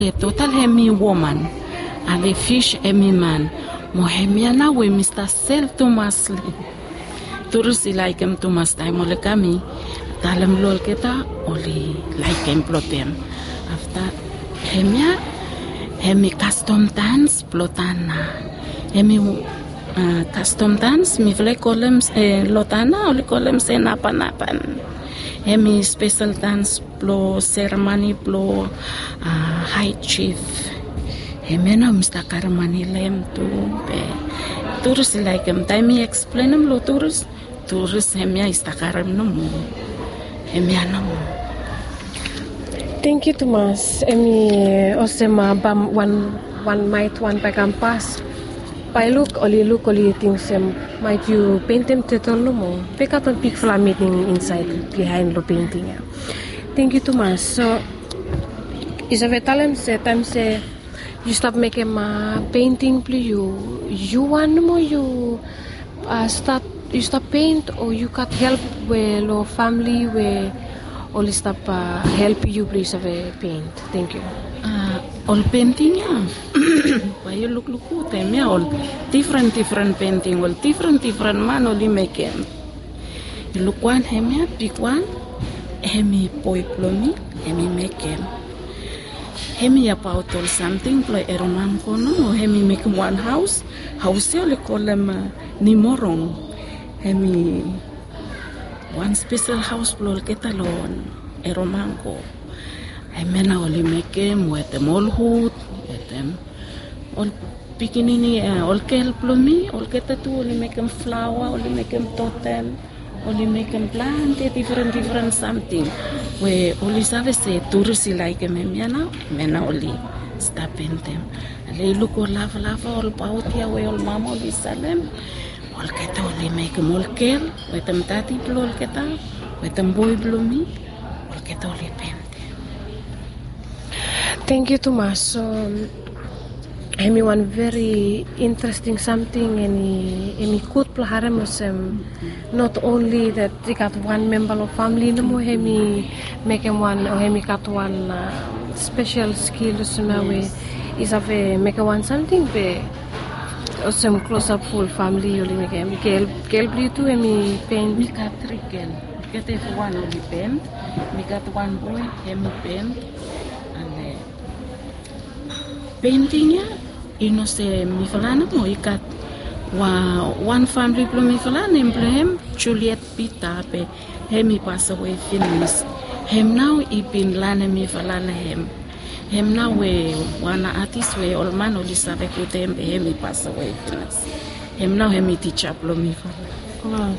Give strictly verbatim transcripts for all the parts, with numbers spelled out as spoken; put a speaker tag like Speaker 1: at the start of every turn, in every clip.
Speaker 1: A total hemi woman and a fish hemi man. Mohemiana we Mister Sel Thomas Lee. Turus like him Thomas time ole kami. Talem lol kita oli like him plotem. After hemia hemi custom dance plotana. Hemi uh, custom dance mi vle kolem eh, lotana oli kolem se napan napan. Hemi special dance plo ceremony plo uh, high chief. Hemi na Mister Karamani lem tu be. Turus like him time mi explain him lo turus. Turus hemi istakaram no mo. Hemi ano mo.
Speaker 2: Thank you, Thomas. Emi osema bam one one might one pakampas. Pai look oli look oli things um, might you paint them title no more. Pick up and pick flam meeting inside behind the painting. Yeah. Thank you, Thomas. So is a vetalem say time say you stop making my painting please you you want more you uh, start you stop paint or you got help with your family where all stop uh, help you please have a paint. Thank you.
Speaker 1: Uh, all painting yeah. Why you look look at them yeah, all different different painting, all different different man only make them. You look one hemi yeah, pick one, hemi poi plomi, hemi make them. Hemi about all something play eromam kono, hemi make one house, house you call them uh, nimorong, hemi one special house plol ketalon eromangko. Hemi na only make them with them all hood, with them all pikinini, uh, all kel plomi, all ketatu only make them flower, only make them totem. Only make them plant different different something. Where only sabe say tourists like me miana, mena only stop in them. They look all lava lava all pautia we all mama all salem. All keta only make them all kel. With them tati blow all keta. With them boy blow me. All keta only paint.
Speaker 2: Thank you, Thomas. So, I mean, one very interesting something, and any good plaharam was um, not only that they got one member of family, no more hemi make him one or hemi got one uh, special skill, so now we is of a make one something be some close up full family. You make him girl girl blue too, hemi paint.
Speaker 1: We got three girl. We got one only paint. We got one boy hemi paint. Painting ya, ino se mi falana mo ikat wa one family plo mi falana emblem Juliet Pita pe hemi pass away finish hem now ibin lana mi falana hem hem now we wana artist we all man oli sabe kutem pe hemi pass away finish hem now hemi teacher plo mi falana.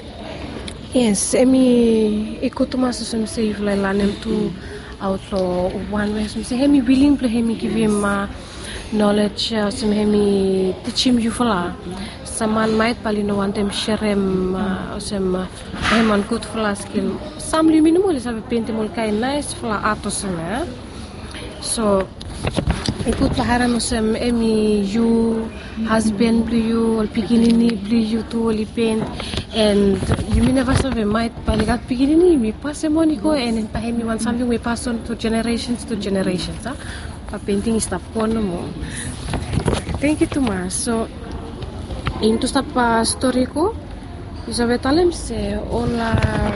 Speaker 2: Yes, emi ikut masuk sem say lanem tu outlaw one way some say hemi willing play hemi give him uh, knowledge uh, some hemi teach him you fala saman might pali no one time share him uh, some uh, him on good fala skill some lu minimum is have paint mol kai nice fala atos na so ikut paharam some emi you husband blue you or pikinini blue you to only paint and you may never have a might paligat pikinini we pass a moniko and pahemi want something we pass on to generations to generations ah pa painting is tap kono mo. Thank you, Thomas. So into stop uh, story ko isabe talem se ola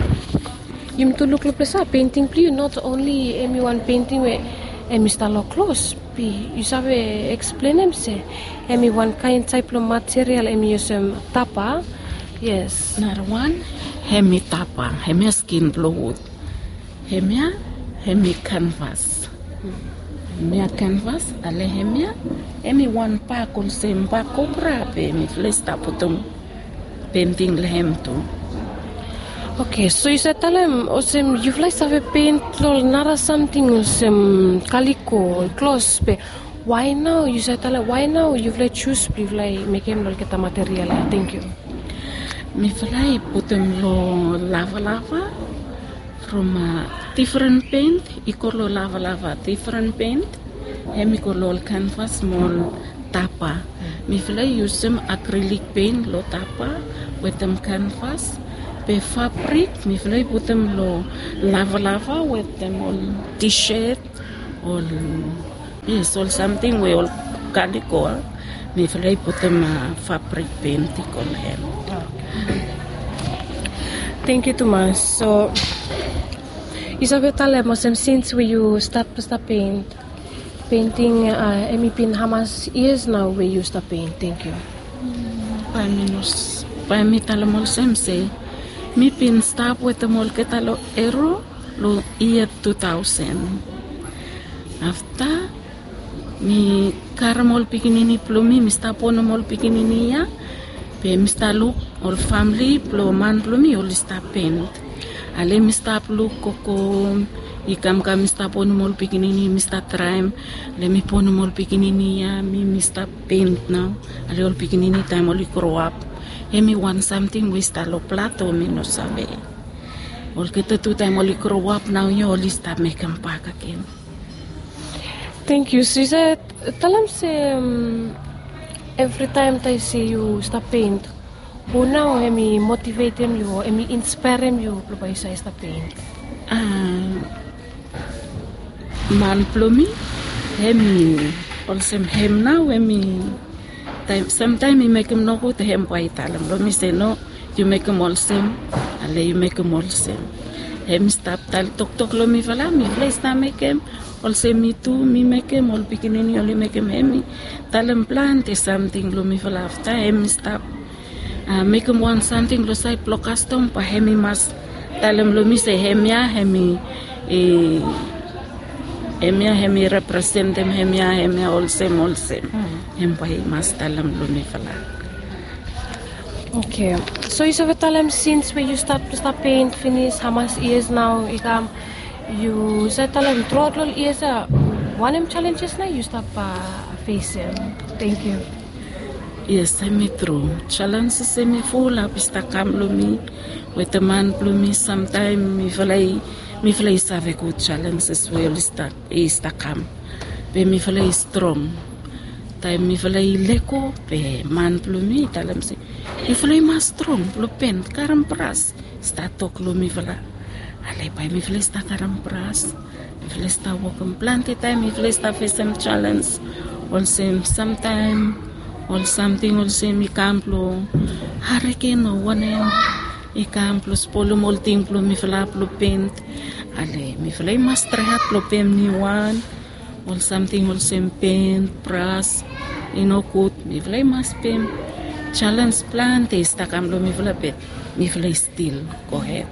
Speaker 2: yum to look sa painting please not only emi one painting we emi stalo close pi you sabe explain em se emi one kind type of material emi usem tapa. Yes.
Speaker 1: Number one, hemi tapa, hemi skin blowood, hemia, hemi canvas, hemia canvas, ale hemia, hemi one pack on same pack cobra, hemi flesta potom painting lehem tu.
Speaker 2: Okay, so you said tell him, osem you like have a paint lol nara something osem calico clothes pe. Why now? You said tell him why now? You like choose you like make him lol kita material. Thank you.
Speaker 1: Mi fly put them lo lava lava from a different paint. Iko lo lava lava different paint. Hemi ko lo canvas mol tapa. Mi fly use them acrylic paint lo tapa with them canvas. Pe fabric mi fly put them lo lava lava with them all t-shirt all Yes, all something we all calico. Mi fly put them uh, fabric painting on him.
Speaker 2: Thank you, Tomas. So, isabi tala mo since we you start to paint, painting, uh, emi pin hamas years now we you start paint. Thank you.
Speaker 1: Pa minus, pa mi tala mo semse, mi pin stop with the mol ketalo ero lo year two thousand. After mi karamol pikinini plumi, mi stop on mol pikinini ya, pe mi start look all family plo man plumi all start paint. Ale mi stop look koko ikam kam mi stop on mol pikinini mi start try le mi pon mol pikinini ya mi mi stop paint now. Ale all pikinini time all grow up. E mi want something we start lo plato mi no sabe. All kita tu time all grow up now you all start make them back again.
Speaker 2: Thank you. So you said, tell them say um, every time I see you start paint, who now emi motivate them you, emi inspire them you, plupay sa start paint.
Speaker 1: Ah, man plumi, emi also him now emi. Time sometimes we make him know who to him by talam. Plumi say no, you make him all same, ale you make him all same. Him stop tal tok tok lo mi fala mi place na make him. Also me too, me make him all beginning, only make him hemi. Tell him plant is something, lo me fall after him stop. Uh, make him want something, lo say block custom, pa hemi mas. Tell him lo me say hemia, hemi, eh, hemia, hemi represent them, hemia, hemia, all same, all same. Hem pa he mas tell him lo me fall.
Speaker 2: Okay, so you said tell him since when you start to start paint, finish, how much years now, ikam. You said tell him throughout all years, uh, one of challenges now you stop uh, facing. Thank you.
Speaker 1: Yes, I'm true. Challenges me full up is the cam me with the man plumi. Sometimes me fly me fly have good challenges well is the is the cam. Be me fly strong. Time me fly leko be man plumi. Tell him say me fly mas strong. Plu pen karam pras. Start talk lo me fly. Ale pa mi fles ta karampras, mi fles ta walk plenty time, mi fles ta face some challenge, also sometime, or something also mi camplo, hurricane no one i camplo spolo molting plo mi fla plo paint, ale mi fle mastrehat plo pem ni one, or something also paint, brass, ino coat, mi fle mas pem, challenge plenty sta camplo mi fla pet, mi fle still go ahead.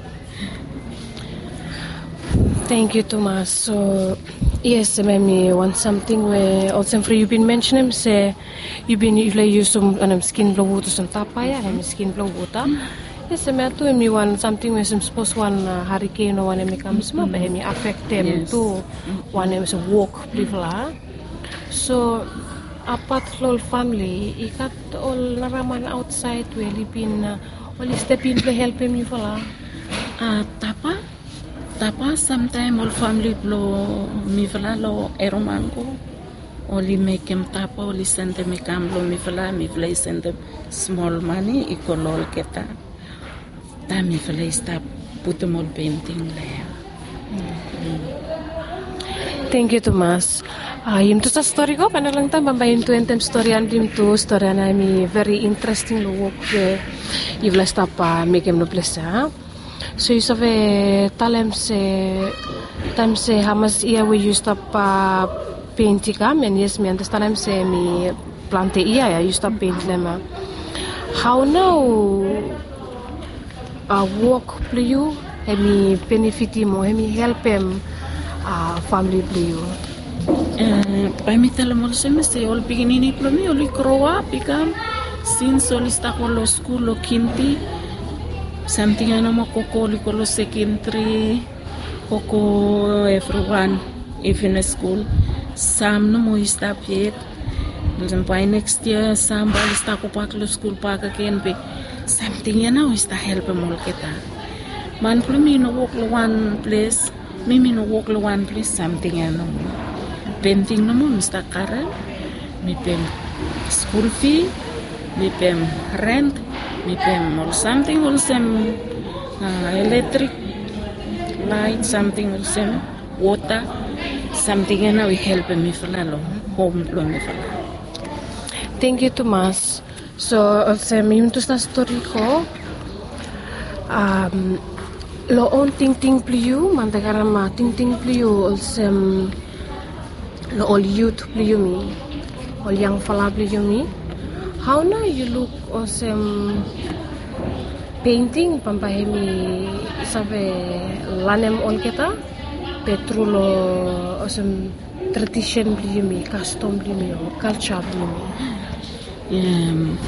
Speaker 2: Thank you, Tomas. So, yes, maybe want something where also for you've been mentioning, say you've been you like use some um, skin blow water, some tapaya, and skin blow water. Yes, I too. Me want something where some suppose one uh, hurricane or one me comes, mm-hmm. But me affect them yes. Too. One is a walk, people. So, apart from family, ikat all naraman outside where you been, uh, well, step in to help him, you follow.
Speaker 1: Ah, tapa. Tapa sometime all family blow mi fala lo eromango only make him tapa only send them me camlo mi fala mi fala send them small money ikolol keta ta mi fala stop put them all painting there.
Speaker 2: Thank you, Tomas. Ah, yung to sa story ko, paano lang tayo bambayin to yung story and yung to story na mi very interesting lo work the you will stop uh, make him no place ha. So you sabi talem se time se hamas iya we you stop uh, painting kam and yes me understand time se mi plante iya ya you stop paint lema. How now uh, work play you hemi benefit mo hemi help him uh, family play you.
Speaker 1: Eh, pa mi talem se me se all beginning play me all grow up become since all sta con lo school lo kinti. Something ano mo koko likolo secondary koko everyone even in school some no mo stop yet by next year some bal sta ko pa lo school pa ka ken be something ano sta help mo kita man plumi no walk lo one place mimi no walk lo one place something ano painting no mo sta karan mi pem school fee mi pem rent mi pem or something or some uh, electric light something or some water something and we help me falalo home lo me falalo.
Speaker 2: Thank you, Tomas. So, also, yung to sa story ko, um, lo on ting-ting pliu, mandagarama ting-ting pliu, also, lo all youth pliu mi, all young fala pliu mi. How na you look also painting, pampahemi, sabe, lanem all kita, petrulo, also, tradition pliu mi, custom pliu mi, culture pliu mi.
Speaker 1: Um,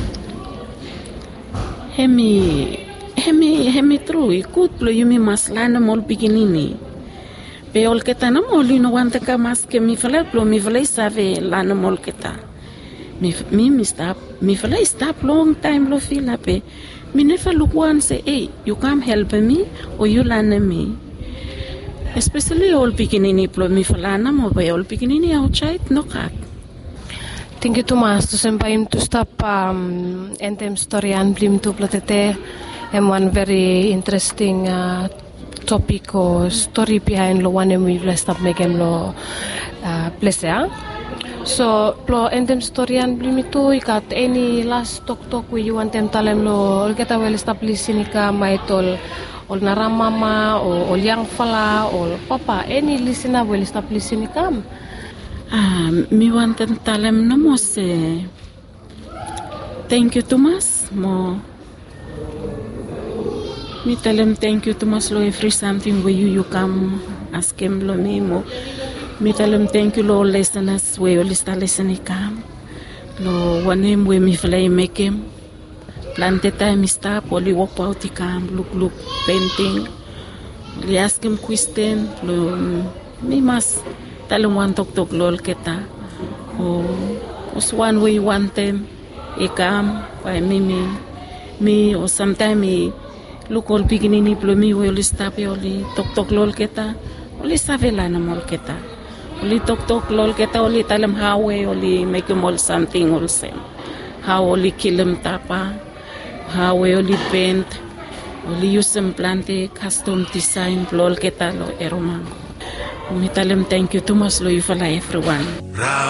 Speaker 1: hemi hemi hemi true ikut plo yumi maslana mol pikinini pe ol keta na mol no wanta ka mas ke mi fala plo mi fala save lana mol keta mi mi mi stop mi fala stop long time lo fila pe mi never look one say hey you come help me or you lana me especially ol pikinini plo mi fala na mo pe ol pikinini outside no kat.
Speaker 2: Thank you, Tomas. To sempayim to stop um, entem storyan blim to platete and one very interesting uh, topic or story behind lo one we will stop making lo uh, place ya. So lo entem storyan blim itu ikat any last talk talk we you want them talem lo kita will establish ini ka maitol ol naramama o ol yang fala ol papa any listener will establish ini kam.
Speaker 1: Ah, mi wanted talem no mo se. Thank you, Tomas. Mo. Mi talem thank you, Tomas. Lo every something where you you come ask him lo mi mo. Mi talem thank you lo listeners where you lista listening come. Lo one him where mi fly make him. Plante time stop. Oli walk out he come look look painting. Li ask him question. Lo mi mas. Talong one tok tok lol kita o us one way one time ikam pa mi mi mi o sometime mi look all beginning plo mi will stop oli tok tok lol kita oli savela na mol kita oli tok tok lol kita oli talam hawe oli make mol something also how oli kilim tapa hawe oli paint oli use some plante custom design lol kita lo eromang. Mi talem thank you Tomas lo you for everyone.